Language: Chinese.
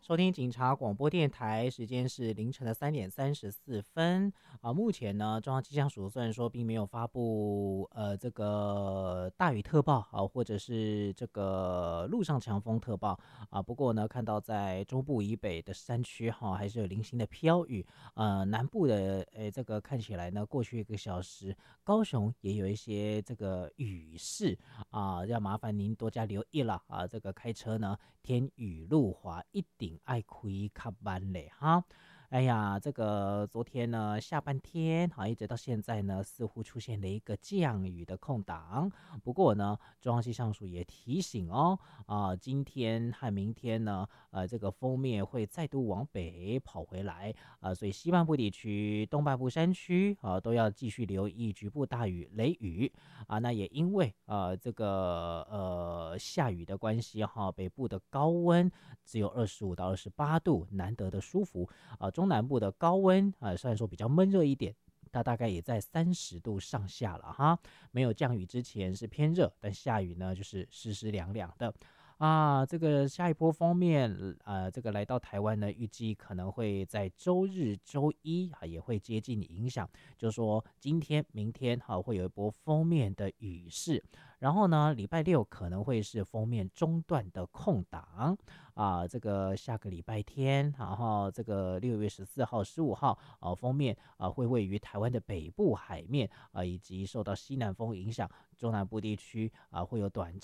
收听警察广播电台，时间是凌晨的3:34目前呢，中央气象署虽然说并没有发布这个大雨特报或者是这个陆上强风特报不过呢，看到在中部以北的山区还是有零星的飘雨。南部的这个看起来呢，过去1个小时，高雄也有一些这个雨势要麻烦您多加留意了这个开车呢，天雨路滑，一定爱开较慢嘞哈。哎呀，这个昨天呢下半天一直到现在呢，似乎出现了一个降雨的空档。不过呢，中央气象署也提醒今天和明天呢，这个锋面会再度往北跑回来所以西半部地区、东半部山区都要继续留意局部大雨、雷雨那也因为这个下雨的关系北部的高温只有25到28度，难得的舒服中南部的高温虽然说比较闷热一点，它大概也在30度上下了哈。没有降雨之前是偏热，但下雨呢就是湿湿凉凉的这个下一波锋面这个来到台湾呢，预计可能会在周日、周一也会接近影响，就是说今天、明天会有一波锋面的雨势，然后呢，礼拜六可能会是锋面中断的空档这个下个礼拜天，然后这个6月14号、15号锋面会位于台湾的北部海面以及受到西南风影响，中南部地区会有短